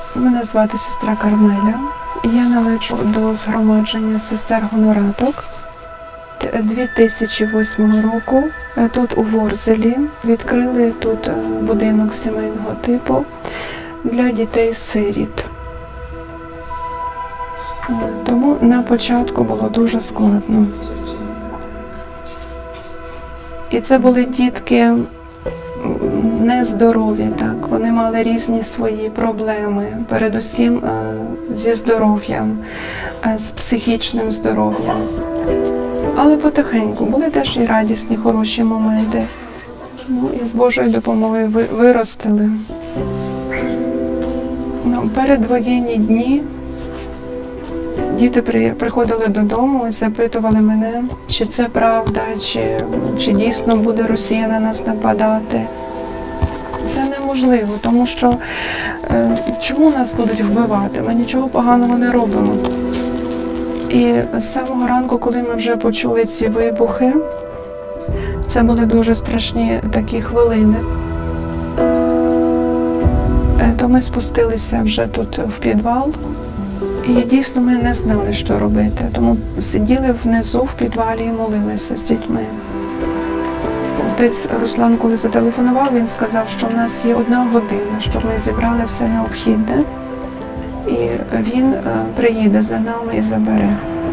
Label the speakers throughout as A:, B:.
A: Мене звати сестра Кармеля. Я належу до згромадження сестер Гонораток. 2008 року тут у Ворзелі відкрили тут будинок сімейного типу для дітей-сиріт. Тому на початку було дуже складно. І це були дітки нездорові, так. Вони мали різні свої проблеми, передусім зі здоров'ям, з психічним здоров'ям. Але потихеньку були теж і радісні, хороші моменти. Ну, і з Божою допомогою виростили. Ну, передвоєнні дні діти приходили додому і запитували мене, чи це правда, чи дійсно буде Росія на нас нападати. Це неможливо, тому що чому нас будуть вбивати? Ми нічого поганого не робимо. І з самого ранку, коли ми вже почули ці вибухи, це були дуже страшні такі хвилини, то ми спустилися вже тут в підвал. І дійсно ми не знали, що робити, тому сиділи внизу в підвалі і молилися з дітьми. Отець Руслан, коли зателефонував, він сказав, що в нас є 1 година, щоб ми зібрали все необхідне, і він приїде за нами і забере.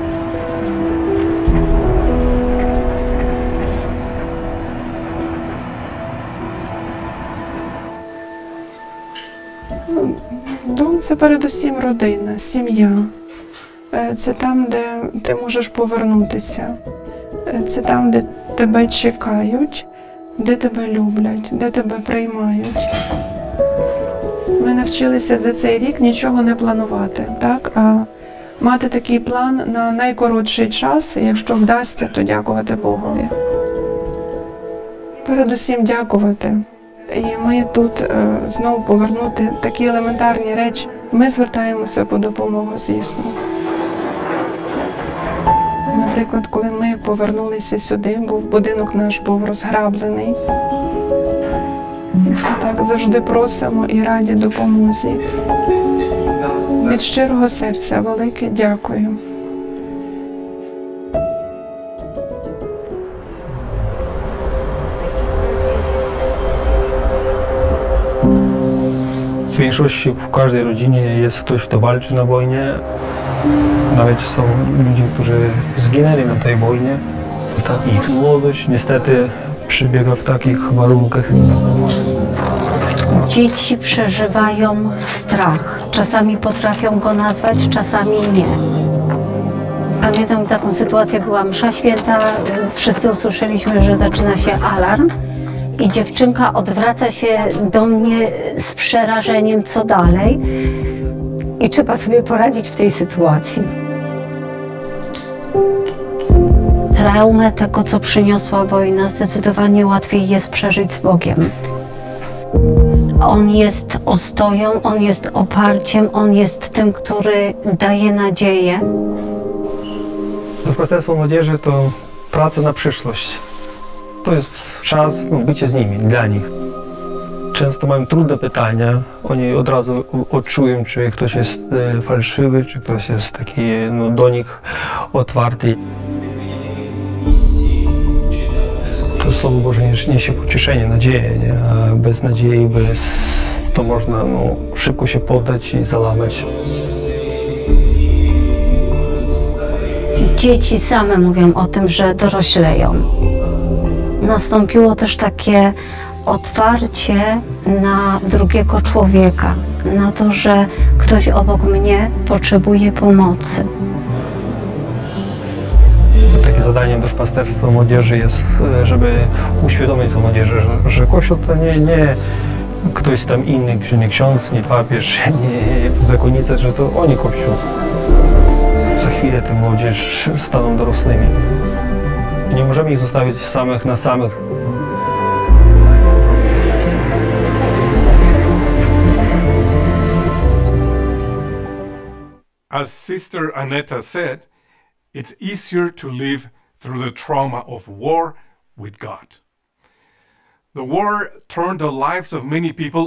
A: Дом – це передусім родина, сім'я. Це там, де ти можеш повернутися. Це там, де тебе чекають, де тебе люблять, де тебе приймають. Ми навчилися за цей рік нічого не планувати, так? А мати такий план на найкоротший час, і якщо вдасться, то дякувати Богові. Передусім дякувати. І ми тут знову повернути такі елементарні речі. Ми звертаємося по допомогу, звісно. Наприклад, коли ми повернулися сюди, будинок наш був розграблений. Так завжди просимо і раді допомозі. Від щирого серця велике дякую.
B: W większości w każdej rodzinie jest ktoś, kto walczy na wojnie. Nawet są ludzie, którzy zginęli na tej wojnie. Ta ich młodość niestety przebiega w takich warunkach.
C: Dzieci przeżywają strach. Czasami potrafią go nazwać, czasami nie. Pamiętam taką sytuację, była msza święta, wszyscy usłyszeliśmy, że zaczyna się alarm. I dziewczynka odwraca się do mnie z przerażeniem, co dalej. I trzeba sobie poradzić w tej sytuacji. Traumę tego, co przyniosła wojna, zdecydowanie łatwiej jest przeżyć z Bogiem. On jest ostoją, On jest oparciem, On jest tym, który daje nadzieję.
B: Duszpasterstwo młodzieży to praca na przyszłość. To jest czas bycia z nimi, dla nich. Często mają trudne pytania, oni od razu odczują, czy ktoś jest fałszywy, czy ktoś jest taki do nich otwarty. To Słowo Boże niesie pocieszenie, nadzieję, nie? A bez nadziei, to można szybko się poddać i załamać.
C: Dzieci same mówią o tym, że dorośleją. Nastąpiło też takie otwarcie na drugiego człowieka, na to, że ktoś obok mnie potrzebuje pomocy.
B: Takie zadaniem duszpasterstwa młodzieży jest, żeby uświadomić tę młodzieży, że Kościół to nie ktoś tam inny, nie ksiądz, nie papież, nie zakonnica, że to oni Kościół. Za chwilę tę młodzież staną dorosłymi. Nie możemy ich zostawić samych na samych.
D: As Sister Aneta said, it's easier to live through the trauma of war with God. The war turned the lives of many people